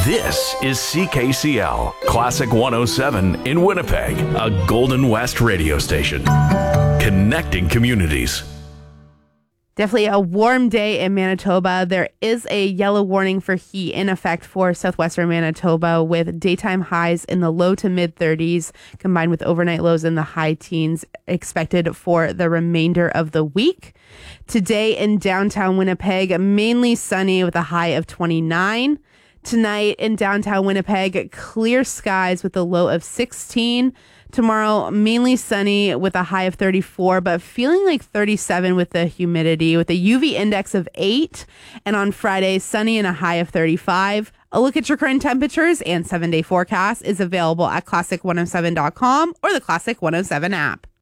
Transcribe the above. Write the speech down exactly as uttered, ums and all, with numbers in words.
This is C K C L, Classic one oh seven in Winnipeg, a Golden West radio station. Connecting communities. Definitely a warm day in Manitoba. There is a yellow warning for heat in effect for southwestern Manitoba, with daytime highs in the low to mid thirties combined with overnight lows in the high teens expected for the remainder of the week. Today in downtown Winnipeg, mainly sunny with a high of twenty-nine. Tonight in downtown Winnipeg, clear skies with a low of sixteen. Tomorrow, mainly sunny with a high of thirty-four, but feeling like thirty-seven with the humidity, with a U V index of eight. And on Friday, sunny and a high of thirty-five. A look at your current temperatures and seven-day forecast is available at classic one oh seven dot com or the Classic one oh seven app.